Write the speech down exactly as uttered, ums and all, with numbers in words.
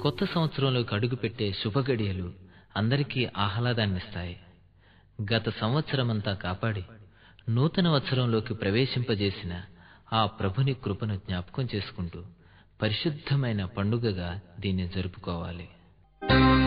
కొత్త సంవత్సరంలోకి అడుగుపెట్టే శుభగడియలు అందరికీ ఆహ్లాదాన్నిస్తాయి. గత సంవత్సరమంతా కాపాడి నూతన వత్సరంలోకి ప్రవేశింపజేసిన ఆ ప్రభుని కృపను జ్ఞాపకం చేసుకుంటూ పరిశుద్ధమైన పండుగగా దీన్ని జరుపుకోవాలి.